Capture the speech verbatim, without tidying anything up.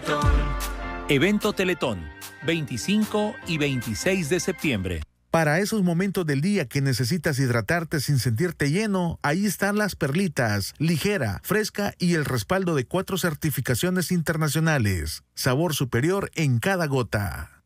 Teletón. Evento Teletón, veinticinco y veintiséis de septiembre. Para esos momentos del día que necesitas hidratarte sin sentirte lleno, ahí están las perlitas, ligera, fresca y el respaldo de cuatro certificaciones internacionales. Sabor superior en cada gota.